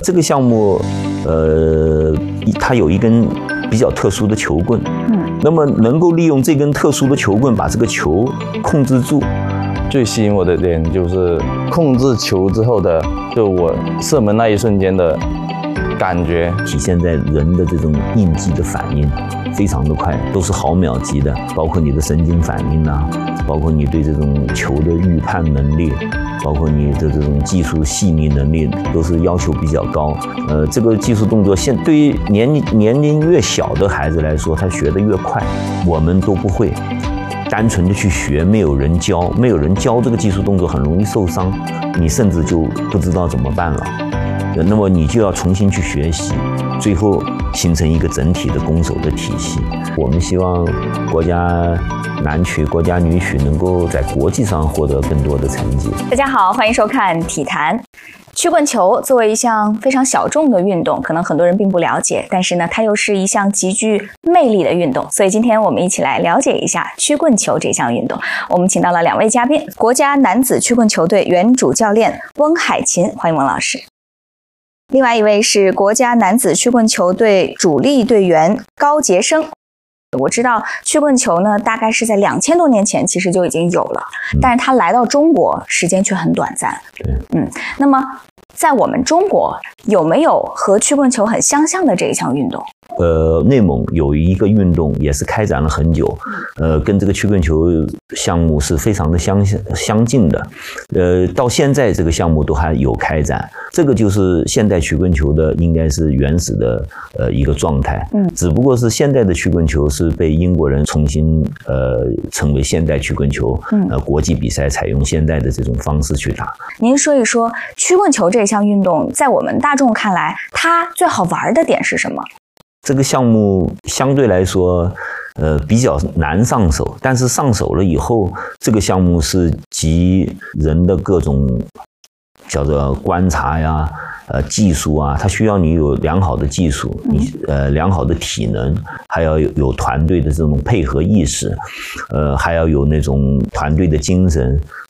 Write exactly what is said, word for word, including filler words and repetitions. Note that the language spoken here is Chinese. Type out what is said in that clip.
这个项目，呃，它有一根比较特殊的球棍，嗯，那么能够利用这根特殊的球棍把这个球控制住。 最吸引我的点就是控制球之后的，就我射门那一瞬间的感觉， 体现在人的这种应激的反应非常的快，都是毫秒级的，包括你的神经反应啊，包括你对这种球的预判能力，包括你的这种技术细腻能力，都是要求比较高。呃，这个技术动作现对于年年龄越小的孩子来说，他学得越快，我们都不会。单纯的去学，没有人教，没有人教这个技术动作很容易受伤，你甚至就不知道怎么办了。那么你就要重新去学习，最后形成一个整体的攻守的体系。我们希望国家男曲、国家女曲能够在国际上获得更多的成绩。 大家好，欢迎收看体坛。曲棍球作为一项非常小众的运动，可能很多人并不了解，但是呢，它又是一项极具魅力的运动。所以今天我们一起来了解一下曲棍球这项运动。我们请到了两位嘉宾，国家男子曲棍球队原主教练翁海琴，欢迎翁老师。另外一位是国家男子曲棍球队主力队员高杰生。我知道曲棍球呢，大概是在两千多年前其实就已经有了，但是它来到中国时间却很短暂。嗯，那么在我们中国有没有和曲棍球很相像的这一项运动？ 呃，内蒙有一个运动也是开展了很久，呃，跟这个曲棍球项目是非常的相相近的，呃，到现在这个项目都还有开展。这个就是现代曲棍球的应该是原始的呃一个状态，嗯，只不过是现代的曲棍球是被英国人重新呃称为现代曲棍球，嗯，呃，国际比赛采用现代的这种方式去打。 您说一说曲棍球这项运动，在我们大众看来，它最好玩的点是什么？ 这个项目相对来说，呃，比较难上手，但是上手了以后，这个项目是集人的各种叫做观察呀、呃技术啊，它需要你有良好的技术，你呃良好的体能，还要有有团队的这种配合意识，呃还要有那种团队的精神